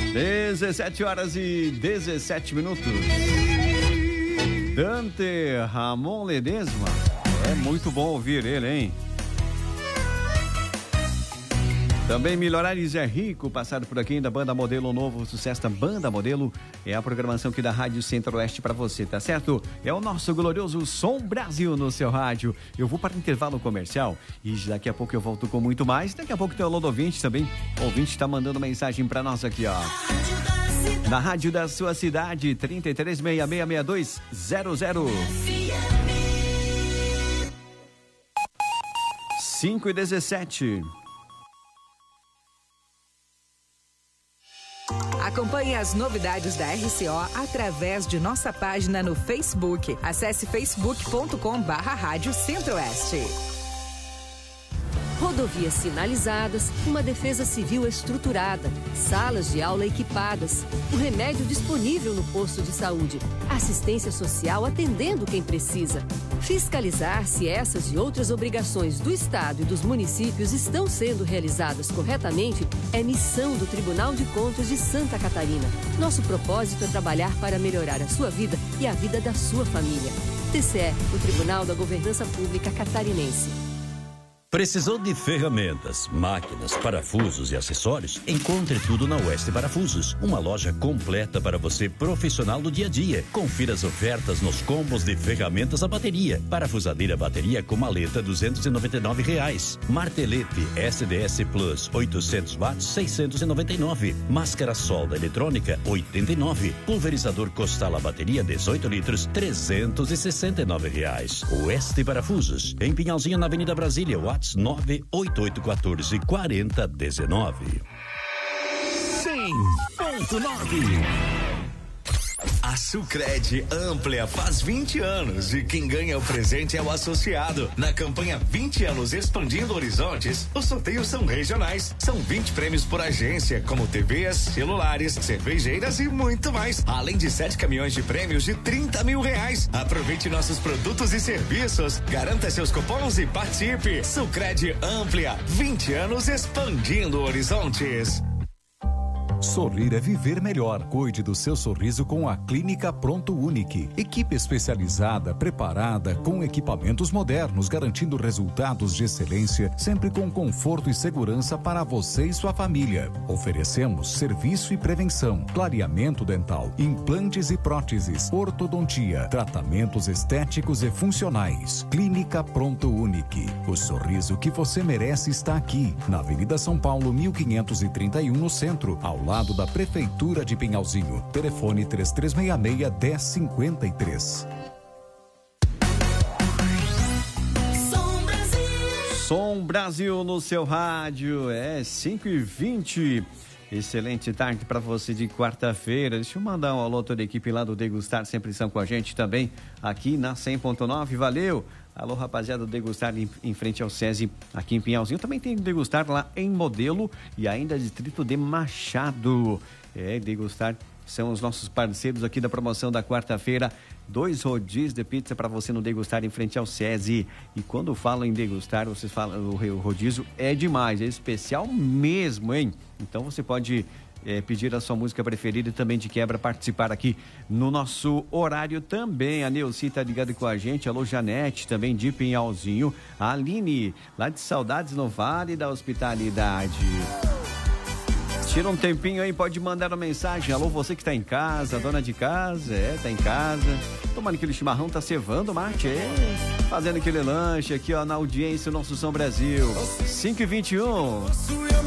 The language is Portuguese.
17 horas e 17 minutos. Dante Ramon Ledesma. É muito bom ouvir ele, hein? Também Milionários é Rico, passado por aqui da Banda Modelo, o novo sucesso da Banda Modelo. É a programação aqui da Rádio Centro-Oeste para você, tá certo? É o nosso glorioso Som Brasil no seu rádio. Eu vou para o intervalo comercial e daqui a pouco eu volto com muito mais. Daqui a pouco tem o Alô do Ouvinte também. O ouvinte está mandando mensagem para nós aqui, ó. Na rádio da sua cidade, 33666200. 5h17. Acompanhe as novidades da RCO através de nossa página no Facebook. Acesse facebook.com/Rádio Centro-Oeste. Rodovias sinalizadas, uma defesa civil estruturada, salas de aula equipadas, o remédio disponível no posto de saúde, assistência social atendendo quem precisa. Fiscalizar se essas e outras obrigações do Estado e dos municípios estão sendo realizadas corretamente é missão do Tribunal de Contas de Santa Catarina. Nosso propósito é trabalhar para melhorar a sua vida e a vida da sua família. TCE, o Tribunal da Governança Pública Catarinense. Precisou de ferramentas, máquinas, parafusos e acessórios? Encontre tudo na Oeste Parafusos, uma loja completa para você profissional do dia a dia. Confira as ofertas nos combos de ferramentas a bateria. Parafusadeira bateria com maleta R$299. Martelete SDS Plus 800 watts 699. Máscara solda eletrônica 89. Pulverizador Costala bateria 18 litros R$369. Oeste Parafusos, em Pinhalzinho na Avenida Brasília, 988144019. 100.9. A Sucred Amplia faz 20 anos e quem ganha o presente é o associado. Na campanha 20 anos Expandindo Horizontes, os sorteios são regionais. São 20 prêmios por agência, como TVs, celulares, cervejeiras e muito mais. Além de 7 caminhões de prêmios de R$30 mil. Aproveite nossos produtos e serviços. Garanta seus cupons e participe. Sucred Amplia, 20 anos Expandindo Horizontes. Sorrir é viver melhor. Cuide do seu sorriso com a Clínica Pronto Unique. Equipe especializada, preparada, com equipamentos modernos, garantindo resultados de excelência, sempre com conforto e segurança para você e sua família. Oferecemos serviço e prevenção, clareamento dental, implantes e próteses, ortodontia, tratamentos estéticos e funcionais. Clínica Pronto Unique. O sorriso que você merece está aqui, na Avenida São Paulo, 1531, no centro, ao lado da Prefeitura de Pinhalzinho. Telefone 3366-1053. Som Brasil no seu rádio, 5h20. Excelente tarde para você de quarta-feira. Deixa eu mandar um alô a toda a equipe lá do Degustar, sempre estão com a gente também aqui na 100.9. Valeu! Alô, rapaziada do Degustar em frente ao SESI aqui em Pinhalzinho. Também tem Degustar lá em Modelo e ainda Distrito de Machado. Degustar são os nossos parceiros aqui da promoção da quarta-feira. 2 rodízios de pizza para você no Degustar em frente ao SESI. E quando falam em Degustar, vocês falam, o rodízio é demais, é especial mesmo, hein? Então você pode pedir a sua música preferida e também de quebra participar aqui no nosso horário também. A Neuci está ligada com a gente. Alô, Janete, também de Pinhalzinho. A Aline, lá de Saudades no Vale da Hospitalidade. Tira um tempinho aí, pode mandar uma mensagem. Alô, você que está em casa, dona de casa, tá em casa, tomando aquele chimarrão, tá cevando mate, fazendo aquele lanche aqui, ó, na audiência, o nosso Som Brasil. 5h21.